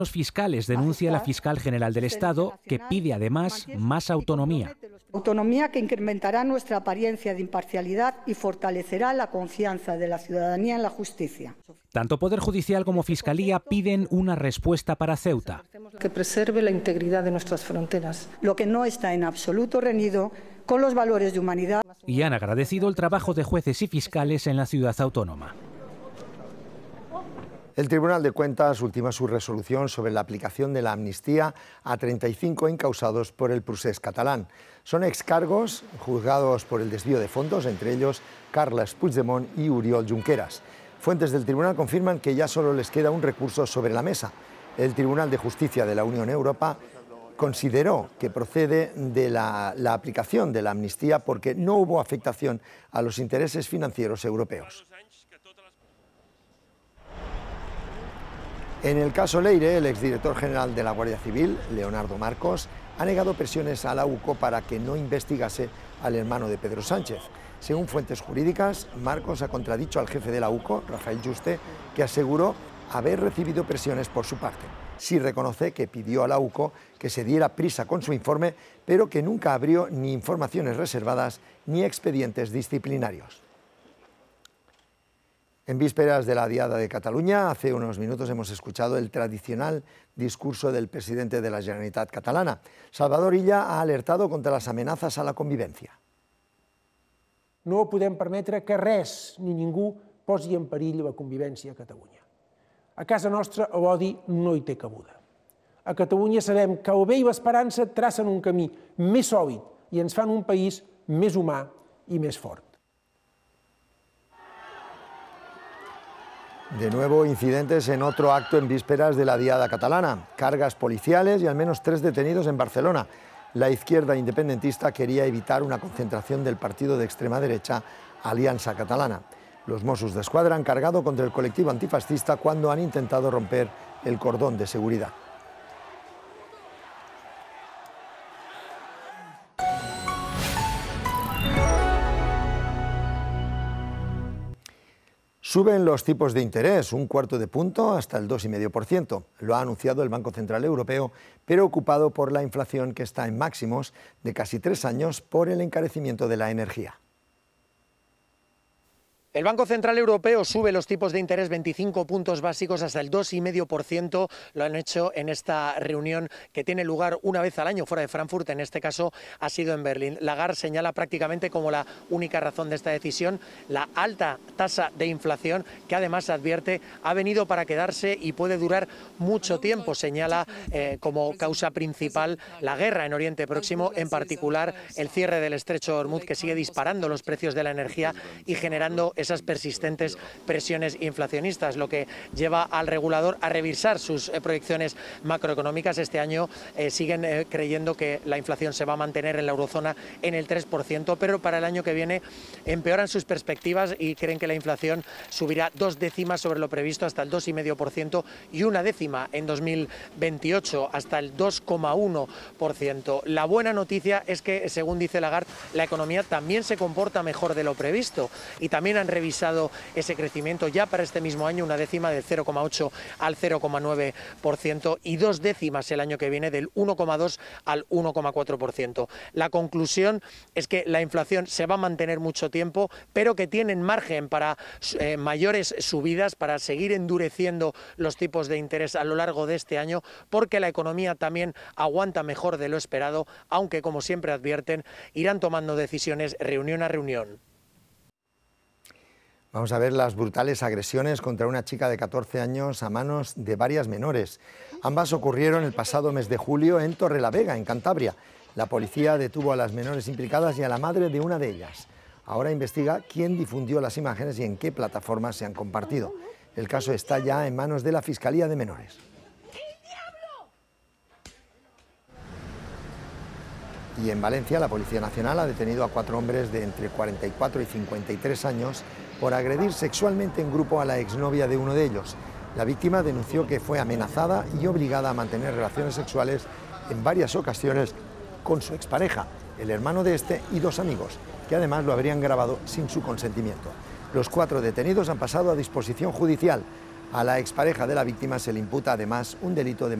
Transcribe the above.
Fiscales, denuncia la fiscal general del Estado, que pide además más autonomía. Autonomía que incrementará nuestra apariencia de imparcialidad y fortalecerá la confianza de la ciudadanía en la justicia. Tanto Poder Judicial como Fiscalía piden una respuesta para Ceuta. Que preserve la integridad de nuestras fronteras. Lo que no está en absoluto reñido con los valores de humanidad. Y han agradecido el trabajo de jueces y fiscales en la ciudad autónoma. El Tribunal de Cuentas ultima su resolución sobre la aplicación de la amnistía a 35 encausados por el procés catalán. Son excargos juzgados por el desvío de fondos, entre ellos Carles Puigdemont y Oriol Junqueras. Fuentes del tribunal confirman que ya solo les queda un recurso sobre la mesa. El Tribunal de Justicia de la Unión Europea consideró que procede de la aplicación de la amnistía porque no hubo afectación a los intereses financieros europeos. En el caso Leire, el exdirector general de la Guardia Civil, Leonardo Marcos, ha negado presiones a la UCO para que no investigase al hermano de Pedro Sánchez. Según fuentes jurídicas, Marcos ha contradicho al jefe de la UCO, Rafael Juste, que aseguró haber recibido presiones por su parte. Sí reconoce que pidió a la UCO que se diera prisa con su informe, pero que nunca abrió ni informaciones reservadas ni expedientes disciplinarios. En vísperas de la Diada de Cataluña, hace unos minutos hemos escuchado el tradicional discurso del presidente de la Generalitat catalana. Salvador Illa ha alertado contra las amenazas a la convivencia. No podem permetre que res ni ningú posi en perill la convivència a Catalunya. A casa nostra l'odi no hi té cabuda. A Catalunya sabem que el bé i l'esperança tracen un camí més sòlid i ens fan un país més humà i més fort. De nuevo, incidentes en otro acto en vísperas de la Diada catalana. Cargas policiales y al menos 3 detenidos en Barcelona. La izquierda independentista quería evitar una concentración del partido de extrema derecha Alianza Catalana. Los Mossos d'Esquadra han cargado contra el colectivo antifascista cuando han intentado romper el cordón de seguridad. Suben los tipos de interés, 1/4 punto hasta el 2,5%. Lo ha anunciado el Banco Central Europeo, preocupado por la inflación que está en máximos de casi 3 años por el encarecimiento de la energía. El Banco Central Europeo sube los tipos de interés 25 puntos básicos hasta el 2,5%. Lo han hecho en esta reunión que tiene lugar una vez al año fuera de Frankfurt. En este caso ha sido en Berlín. Lagarde señala prácticamente como la única razón de esta decisión la alta tasa de inflación, que además advierte ha venido para quedarse y puede durar mucho tiempo. Señala como causa principal la guerra en Oriente Próximo, en particular el cierre del estrecho de Hormuz, que sigue disparando los precios de la energía y generando esas persistentes presiones inflacionistas, lo que lleva al regulador a revisar sus proyecciones macroeconómicas. Este año siguen creyendo que la inflación se va a mantener en la eurozona en el 3%, pero para el año que viene empeoran sus perspectivas y creen que la inflación subirá 2 décimas sobre lo previsto hasta el 2,5% y 1 décima en 2028 hasta el 2,1%. La buena noticia es que, según dice Lagarde, la economía también se comporta mejor de lo previsto y también han revisado ese crecimiento ya para este mismo año, 1 décima del 0,8 al 0,9% y 2 décimas el año que viene del 1,2 al 1,4%. La conclusión es que la inflación se va a mantener mucho tiempo, pero que tienen margen para mayores subidas, para seguir endureciendo los tipos de interés a lo largo de este año, porque la economía también aguanta mejor de lo esperado, aunque, como siempre advierten, irán tomando decisiones reunión a reunión. Vamos a ver las brutales agresiones contra una chica de 14 años a manos de varias menores. Ambas ocurrieron el pasado mes de julio en Torrelavega, en Cantabria. La policía detuvo a las menores implicadas y a la madre de una de ellas. Ahora investiga quién difundió las imágenes y en qué plataformas se han compartido. El caso está ya en manos de la Fiscalía de Menores. Y en Valencia, la Policía Nacional ha detenido a 4 hombres de entre 44 y 53 años por agredir sexualmente en grupo a la exnovia de uno de ellos. La víctima denunció que fue amenazada y obligada a mantener relaciones sexuales en varias ocasiones con su expareja, el hermano de este y 2 amigos, que además lo habrían grabado sin su consentimiento. Los 4 detenidos han pasado a disposición judicial. A la expareja de la víctima se le imputa además un delito de